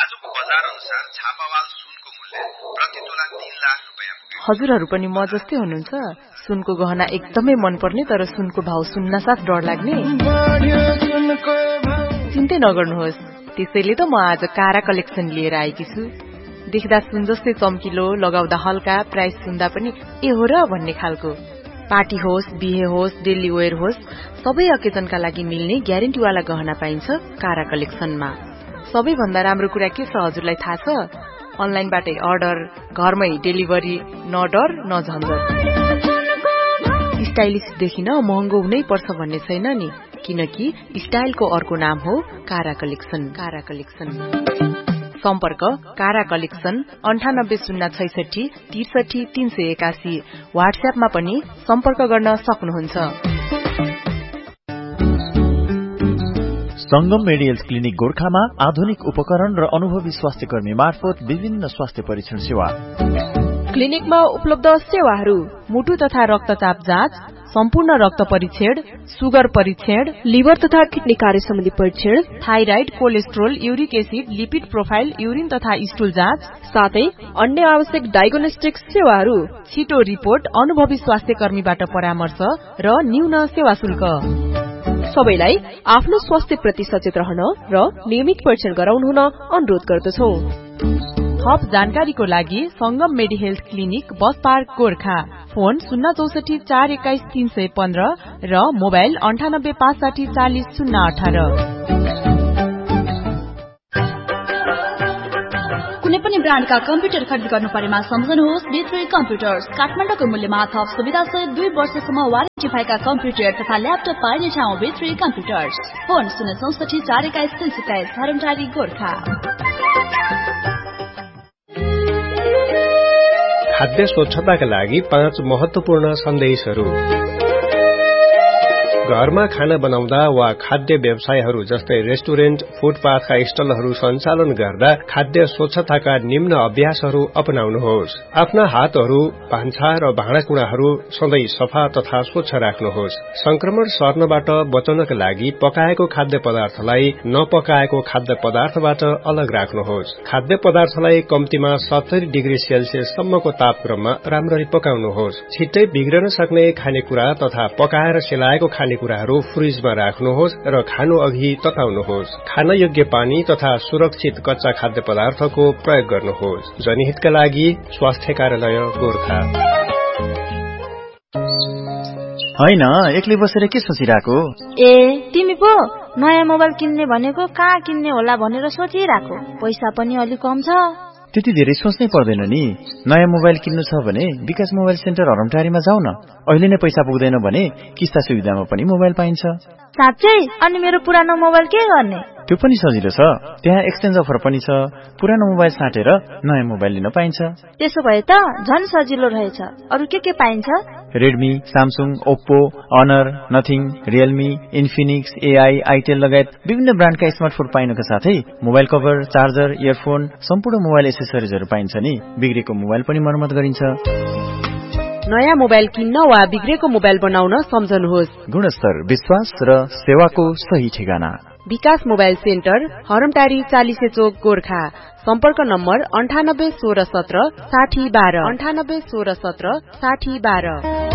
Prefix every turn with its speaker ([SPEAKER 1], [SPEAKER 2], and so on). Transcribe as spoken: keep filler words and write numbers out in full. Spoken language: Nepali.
[SPEAKER 1] आजको बजार अनुसार छापावाल सुनको मूल्य प्रति तोला तीन लाख रुपैयाँ पुग्यो।
[SPEAKER 2] हजुरहरू पनि म जस्तै हुनुहुन्छ? सुनको गहना एकदमै मनपर्ने तर सुनको भाव सुन्नासाथ डर लाग्ने? चिन्तै नगर्नुहोस्, त्यसैले त म आज कारा कलेक्सन लिएर आएकी छु। देख्दा सुन जस्तै चम्किलो, लगाउँदा हल्का, प्राइस सुन्दा पनि ए हो र भन्ने खालको। पार्टी होस्, बिहे होस्, डेली वेयर होस्, सबै अकेजनका लागि मिल्ने ग्यारेन्टीवाला गहना पाइन्छ कारा कलेक्सनमा। सबैभन्दा राम्रो कुरा के छ हजुरलाई थाहा छ? अनलाइनबाटै अर्डर, घरमै डेलिभरी, न डर न झन्झट। स्टाइलिश देखिन महँगो हुनै पर्छ भन्ने छैन नि, किनकि स्टाइलको अर्को नाम हो कारा कलेक्सन। कारा कलेक्सन सम्पर्क कारा कलेक्सन अन्ठानब्बे शून्य छैसठी त्रिसठी तीन सय एकासी। व्हाट्सएपमा पनि सम्पर्क गर्न सक्नुहुन्छ।
[SPEAKER 3] संगम मेडिकल क्लिनिक गोर्खामा आधुनिक उपकरण र अनुभवी स्वास्थ्य कर्मी मार्फत विभिन्न स्वास्थ्य परीक्षण सेवा।
[SPEAKER 2] क्लिनिकमा उपलब्ध सेवाहरू मुटु तथा रक्तचाप जाँच, सम्पूर्ण रक्त परीक्षण, सुगर परीक्षण, लिभर तथा किडनी कार्य सम्बन्धी परीक्षण, thyroid, cholesterol, uric acid, lipid profile, urine तथा स्टुल जाँच, साथै अन्य आवश्यक डायग्नोस्टिक सेवाहरू, छिटो रिपोर्ट, अनुभवी स्वास्थ्य कर्मीबाट परामर्श र न्यून सेवा शुल्क। सबैलाई आफ्नो स्वास्थ्य प्रति सचेत रहन र नियमित परीक्षण गराउनु हुन अनुरोध गर्दछौ। थप जानकारीको लागि संगम मेडी health clinic, bus park, Gorkha. Phone शून्य चौसठी चार एक्काइस तीन सय पन्ध्र र मोबाइल अन्ठानब्बे पाँच साठी चालिस शून्य अठार।
[SPEAKER 4] कुनै पनि ब्रान्डका कम्प्युटर खरिद गर्नु परेमा सम्झनुहोस् भित्री कम्प्युटर्स। काठमाडौँको मूल्यमा थप सुविधा सहित दुई वर्षसम्म वारेन्टी भएका कम्प्युटर तथा ल्यापटप पाइने ठाउँ भित्री कम्प्युटर्स। फोन शून्य चौसठी चार एक्काइस तीन सय एक्काइस, हरमटारी, गोर्खा।
[SPEAKER 5] खाद्य स्वच्छताका लागि पाँच महत्वपूर्ण सन्देशहरू। घरमा खाना बनाउँदा वा खाद्य व्यवसायहरू जस्तै रेस्टुरेन्ट, फुटपाथका स्टलहरू सञ्चालन गर्दा खाद्य स्वच्छताका निम्न अभ्यासहरू अपनाउनुहोस्। आफ्ना हातहरू, भान्सा र भाँडाकुँडाहरू सधैँ सफा तथा स्वच्छ राख्नुहोस्। संक्रमण सर्नबाट बचाउनका लागि पकाएको खाद्य पदार्थलाई नपकाएको खाद्य पदार्थबाट अलग राख्नुहोस्। खाद्य पदार्थलाई कम्तीमा सत्तरी डिग्री सेल्सियस सम्मको तापक्रममा राम्ररी पकाउनुहोस्। छिट्टै बिग्रन सक्ने खानेकुरा तथा पकाएर सेलाएको खाने कुराहरू फ्रिजमा राख्नुहोस् र खानु अघि तताउनुहोस्। खान योग्य पानी तथा सुरक्षित कच्चा खाद्य पदार्थको प्रयोग गर्नुहोस्। जनहितका लागि स्वास्थ्य कार्यालय, गोर्खा।
[SPEAKER 3] हैन, एक्लै बसेर के सोचिरहेको?
[SPEAKER 6] ए तिमी पो नयाँ मोबाइल किन्ने भनेको कहाँ किन्ने होला भनेर सोचिरहेको। पैसा पनि अलि कम छ।
[SPEAKER 3] त्यति धेरै सोच्नै पर्दैन नि। नयाँ मोबाइल किन्नु छ भने विकास मोबाइल सेन्टर हरमटारीमा जाऊ न। अहिले नै पैसा पुग्दैन भने किस्ता सुविधामा पनि मोबाइल पाइन्छ।
[SPEAKER 6] साँच्चै? अनि मेरो पुरानो मोबाइल के गर्ने?
[SPEAKER 3] त्यो पनि सजिलो छ। त्यहाँ एक्सचेन्ज अफर पनि छ। पुरानो मोबाइल साटेर नयाँ मोबाइल लिन पाइन्छ।
[SPEAKER 6] त्यसो भए त झन् सजिलो रहेछ। अरु के के पाइन्छ?
[SPEAKER 3] Redmi, Samsung, Oppo, honour, nothing, Realme, Infinix, AI, Itel लगायत विभिन्न ब्रान्डका स्मार्टफोन पाइनुका साथै मोबाइल कभर, चार्जर, इयरफोन, सम्पूर्ण मोबाइल एसेसरिजहरू पाइन्छ नि। बिग्रेको मोबाइल पनि मर्मत गरिन्छ।
[SPEAKER 2] नयाँ मोबाइल किन्न वा बिग्रेको मोबाइल बनाउन सम्झनुहोस्।
[SPEAKER 3] गुणस्तर, विश्वास र सेवाको सही ठेगाना
[SPEAKER 2] विकास मोबाइल सेन्टर, हरमटारी, चालिसे चोक, गोर्खा। सम्पर्क नम्बर अन्ठानब्बे सोह्र सत्र साठी बाह्र अन्ठानब्बे सोह्र सत्र साठी बाह्र।